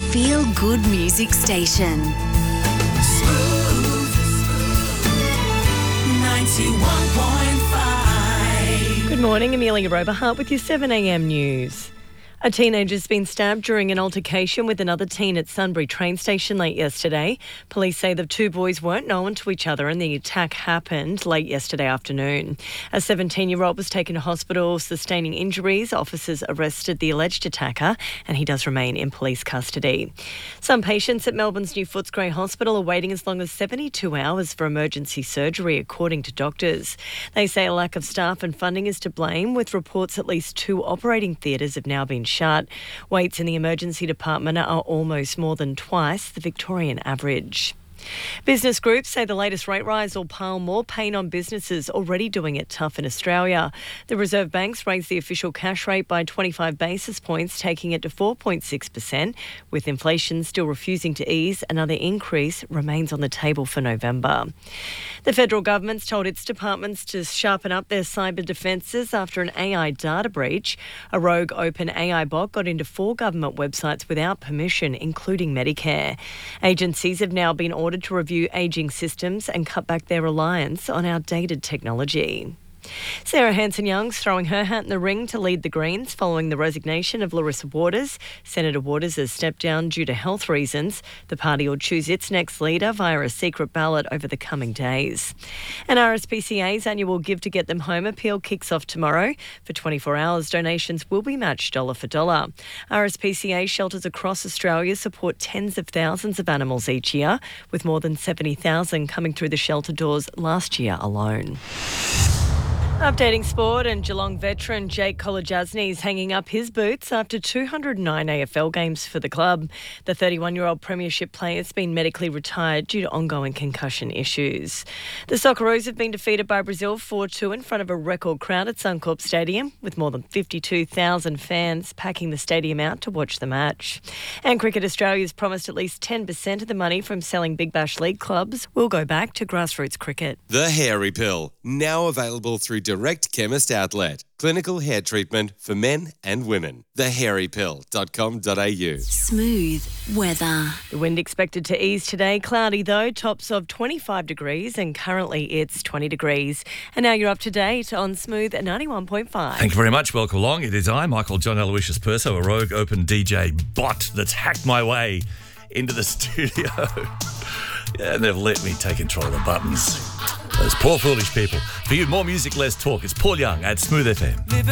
feel-good music station. Smooth 91.5. Good morning, Amelia Roberhart with your 7am news. A teenager's been stabbed during an altercation with another teen at Sunbury train station late yesterday. Police say the two boys weren't known to each other and the attack happened late yesterday afternoon. A 17-year-old was taken to hospital sustaining injuries. Officers arrested the alleged attacker and he does remain in police custody. Some patients at Melbourne's New Footscray Hospital are waiting as long as 72 hours for emergency surgery, according to doctors. They say a lack of staff and funding is to blame, with reports at least 2 operating theatres have now been shut. Waits in the emergency department are almost more than twice the Victorian average. Business groups say the latest rate rise will pile more pain on businesses already doing it tough in Australia. The Reserve Bank's raised the official cash rate by 25 basis points, taking it to 4.6%. With inflation still refusing to ease, another increase remains on the table for November. The federal government's told its departments to sharpen up their cyber defences after an AI data breach. A rogue OpenAI bot got into 4 government websites without permission, including Medicare. Agencies have now been ordered to review ageing systems and cut back their reliance on outdated technology. Sarah Hanson-Young's throwing her hat in the ring to lead the Greens following the resignation of Larissa Waters. Senator Waters has stepped down due to health reasons. The party will choose its next leader via a secret ballot over the coming days. And RSPCA's annual Give to Get Them Home appeal kicks off tomorrow. For 24 hours, donations will be matched dollar for dollar. RSPCA shelters across Australia support tens of thousands of animals each year, with more than 70,000 coming through the shelter doors last year alone. Updating sport, and Geelong veteran Jake Kolodjasny is hanging up his boots after 209 AFL games for the club. The 31-year-old premiership player has been medically retired due to ongoing concussion issues. The Socceroos have been defeated by Brazil 4-2 in front of a record crowd at Suncorp Stadium, with more than 52,000 fans packing the stadium out to watch the match. And Cricket Australia's promised at least 10% of the money from selling Big Bash League clubs will go back to grassroots cricket. The Hairy Pill, now available through Direct Chemist Outlet. Clinical hair treatment for men and women. thehairypill.com.au. Smooth weather. The wind expected to ease today. Cloudy though, tops of 25 degrees, and currently it's 20 degrees. And now you're up to date on Smooth at 91.5. Thank you very much. Welcome along. It is I, Michael John Aloysius Perso, a rogue open DJ bot that's hacked my way into the studio. Yeah, and they've let me take control of the buttons. Those poor foolish people. For you, more music, less talk. It's Paul Young at Smooth FM.